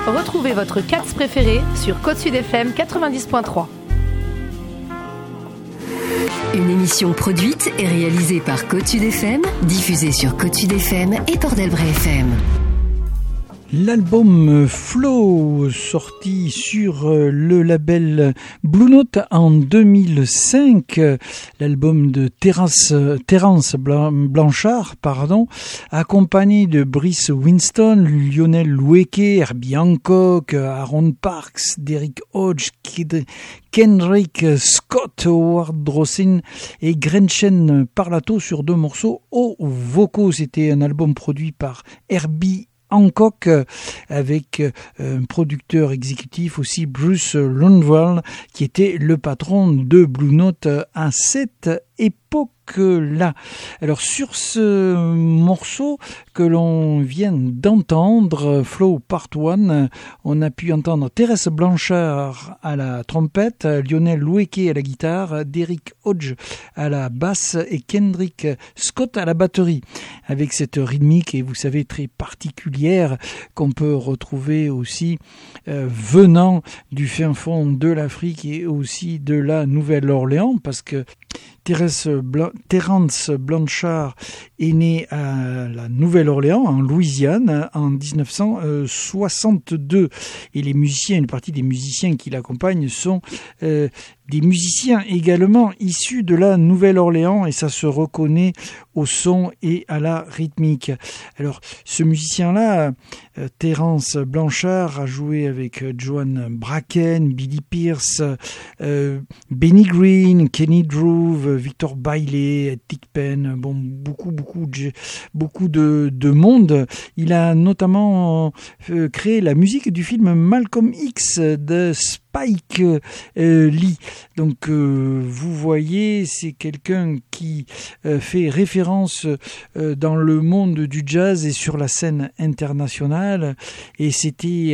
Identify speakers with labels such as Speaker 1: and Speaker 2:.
Speaker 1: Retrouvez votre Cats préféré sur Côte Sud FM 90.3.
Speaker 2: Une émission produite et réalisée par Côte Sud FM, diffusée sur Côte Sud FM et Port d'Albret FM.
Speaker 3: L'album Flow, sorti sur le label Blue Note en 2005, l'album de Terence Blanchard, accompagné de Brice Winston, Lionel Loueke, Herbie Hancock, Aaron Parks, Derrick Hodge, Kendrick Scott, Howard Drossin et Gretchen Parlato sur 2 morceaux aux vocaux. C'était un album produit par Herbie Hancock avec un producteur exécutif aussi, Bruce Lundvall, qui était le patron de Blue Note à cette époque-là. Alors sur ce morceau que l'on vient d'entendre, Flow Part 1, on a pu entendre Thérèse Blanchard à la trompette, Lionel Loueke à la guitare, Derrick Hodge à la basse et Kendrick Scott à la batterie, avec cette rythmique, et vous savez, très particulière, qu'on peut retrouver aussi venant du fin fond de l'Afrique et aussi de la Nouvelle-Orléans, parce que Terence Blanchard est né à la Nouvelle-Orléans, en Louisiane, en 1962. Et une partie des musiciens qui l'accompagnent sont des musiciens également issus de la Nouvelle-Orléans, et ça se reconnaît au son et à la rythmique. Alors, ce musicien-là, Terence Blanchard, a joué avec Joan Bracken, Billy Pierce, Benny Green, Kenny Drew, Victor Bailey, Dick Penn, beaucoup de monde. Il a notamment créé la musique du film Malcolm X de Spike Lee. Donc vous voyez, c'est quelqu'un qui fait référence dans le monde du jazz et sur la scène internationale, et c'était